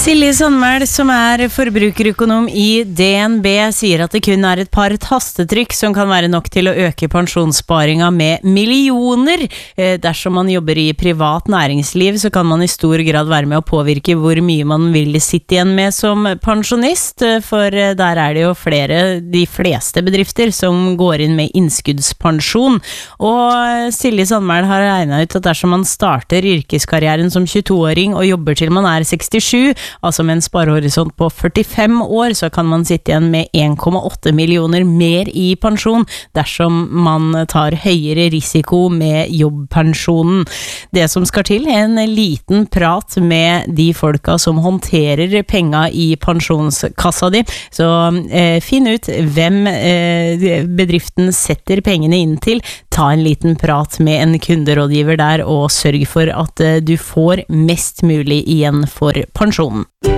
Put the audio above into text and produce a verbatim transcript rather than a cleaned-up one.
Silje Sandmæl, som er forbrukerøkonom i D N B, sier at det kun er et par tastetrykk som kan være nok til å øke pensjonssparinga med millioner. Dersom man jobber i privat næringsliv, så kan man i stor grad være med å påvirke hvor mye man vil sitte igjen med som pensjonist, for der er det jo flere, de fleste bedrifter, som går inn med innskuddspensjon. Og Silje Sandmæl har regnet ut at dersom man starter yrkeskarrieren som tjueto-åring og jobber til man er sekstisju, altså med en sparehorisont på førtifem år, så kan man sitte igjen med en komma åtte millioner mer i pensjon dersom man tar høyere risiko med jobbpensjonen. Det som skal til, en liten prat med de folka som håndterer penga i pensjonskassa di, så eh, finn ut hvem eh, bedriften setter pengene inn til, ta en liten prat med en kunderådgiver der, og sørg for at eh, du får mest mulig igjen for pensjonen.